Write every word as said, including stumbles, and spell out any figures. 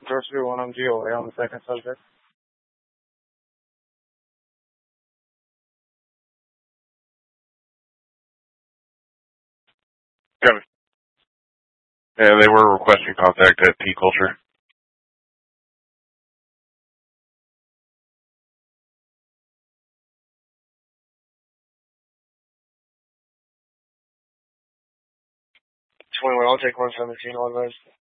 George two one M G O A on the second subject. Got it. Yeah, they were requesting contact at T-Culture. twenty-one, I'll take one seventeen, all advised.